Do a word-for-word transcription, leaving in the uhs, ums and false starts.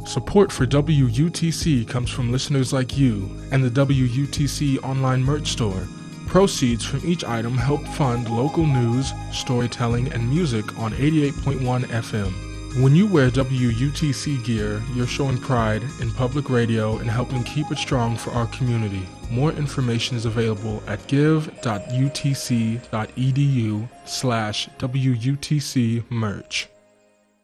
Support for W U T C comes from listeners like you and the W U T C online merch store. Proceeds from each item help fund local news, storytelling, and music on eighty-eight point one F M. When you wear W U T C gear, you're showing pride in public radio and helping keep it strong for our community. More information is available at give.utc.edu slash WUTC merch.